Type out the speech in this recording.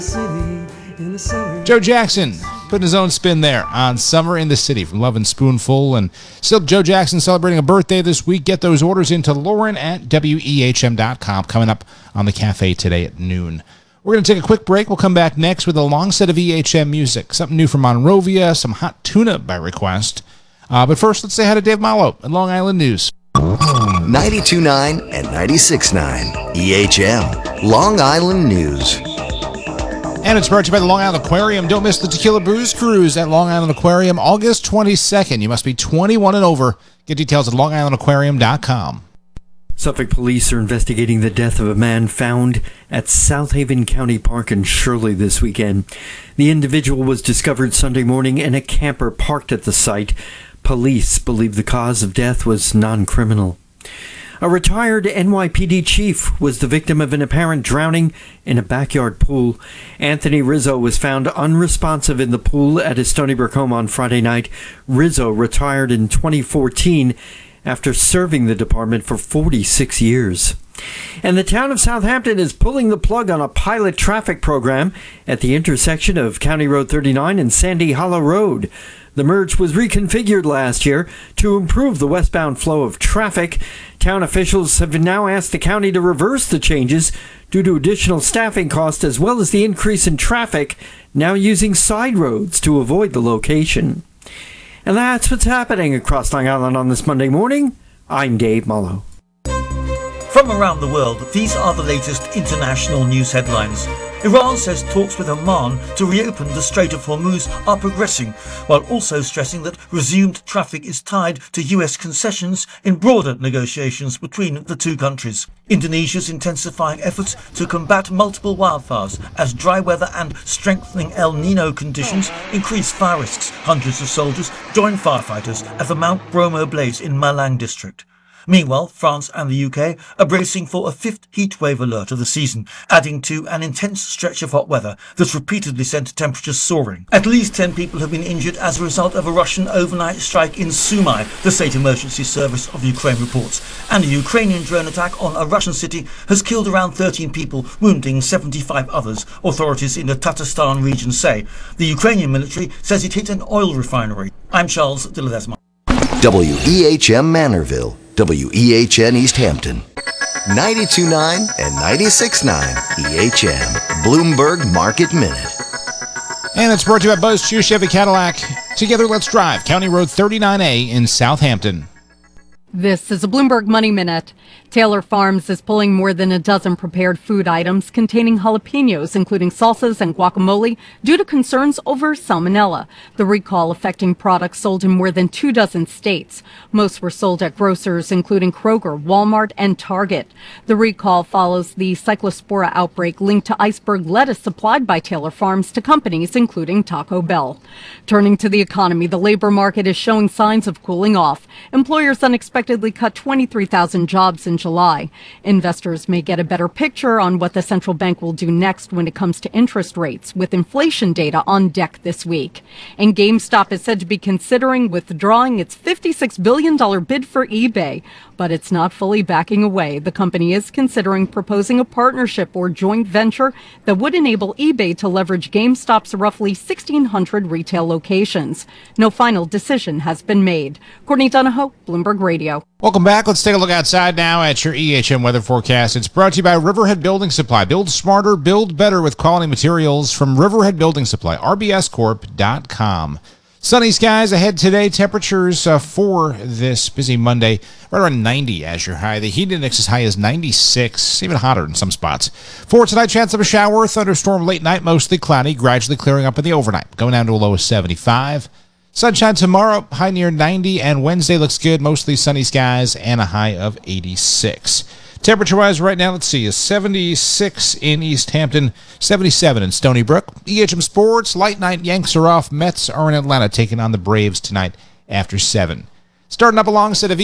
Joe Jackson putting his own spin there on Summer in the City from Love and Spoonful. And still Joe Jackson celebrating a birthday this week. Get those orders into Lauren at WEHM.com coming up on the cafe today at noon. We're going to take a quick break. We'll come back next with a long set of EHM music. Something new from Monrovia, some hot tuna by request. But first, let's say hi to Dave Mallow at Long Island News. 92.9 and 96.9 EHM, Long Island News. And it's brought to you by the Long Island Aquarium. Don't miss the Tequila Booze Cruise at Long Island Aquarium, August 22nd. You must be 21 and over. Get details at longislandaquarium.com. Suffolk police are investigating the death of a man found at South Haven County Park in Shirley this weekend. The individual was discovered Sunday morning in a camper parked at the site. Police believe the cause of death was non-criminal. A retired NYPD chief was the victim of an apparent drowning in a backyard pool. Anthony Rizzo was found unresponsive in the pool at his Stony Brook home on Friday night. Rizzo retired in 2014 after serving the department for 46 years. And the town of Southampton is pulling the plug on a pilot traffic program at the intersection of County Road 39 and Sandy Hollow Road. The merge was reconfigured last year to improve the westbound flow of traffic. Town officials have now asked the county to reverse the changes due to additional staffing costs as well as the increase in traffic, now using side roads to avoid the location. And that's what's happening across Long Island on this Monday morning. I'm Dave Mallow. From around the world, these are the latest international news headlines. Iran says talks with Oman to reopen the Strait of Hormuz are progressing, while also stressing that resumed traffic is tied to US concessions in broader negotiations between the two countries. Indonesia's intensifying efforts to combat multiple wildfires as dry weather and strengthening El Nino conditions increase fire risks. Hundreds of soldiers join firefighters at the Mount Bromo blaze in Malang district. Meanwhile, France and the UK are bracing for a fifth heatwave alert of the season, adding to an intense stretch of hot weather that's repeatedly sent temperatures soaring. At least 10 people have been injured as a result of a Russian overnight strike in Sumy, the State Emergency Service of Ukraine reports. And a Ukrainian drone attack on a Russian city has killed around 13 people, wounding 75 others, authorities in the Tatarstan region say. The Ukrainian military says it hit an oil refinery. I'm Charles de Ledesma. WEHM Manorville, WEHN East Hampton, 92.9 and 96.9 EHM, Bloomberg Market Minute. And it's brought to you by Buzz Chu Chevy Cadillac. Together, let's drive County Road 39A in Southampton. This is a Bloomberg Money Minute. Taylor Farms is pulling more than a dozen prepared food items containing jalapenos, including salsas and guacamole, due to concerns over salmonella. The recall affecting products sold in more than 24 states. Most were sold at grocers, including Kroger, Walmart, and Target. The recall follows the Cyclospora outbreak linked to iceberg lettuce supplied by Taylor Farms to companies, including Taco Bell. Turning to the economy, the labor market is showing signs of cooling off. Employers unexpectedly cut 23,000 jobs in July. Investors may get a better picture on what the central bank will do next when it comes to interest rates, with inflation data on deck this week. And GameStop is said to be considering withdrawing its $56 billion bid for eBay, but it's not fully backing away. The company is considering proposing a partnership or joint venture that would enable eBay to leverage GameStop's roughly 1,600 retail locations. No final decision has been made. Courtney Donahoe, Bloomberg Radio. Welcome back. Let's take a look outside now at your EHM weather forecast. It's brought to you by Riverhead Building Supply. Build smarter, build better with quality materials from Riverhead Building Supply, rbscorp.com. Sunny skies ahead today. Temperatures for this busy Monday right around 90 as your high. The heat index is high as 96, even hotter in some spots. For tonight, chance of a shower, thunderstorm late night, mostly cloudy, gradually clearing up in the overnight, going down to a low of 75. Sunshine tomorrow, high near 90, and Wednesday looks good, mostly sunny skies, and a high of 86. Temperature-wise right now, let's see, is 76 in East Hampton, 77 in Stony Brook. EHM Sports, light night, Yanks are off. Mets are in Atlanta taking on the Braves tonight after 7. Starting up alongside of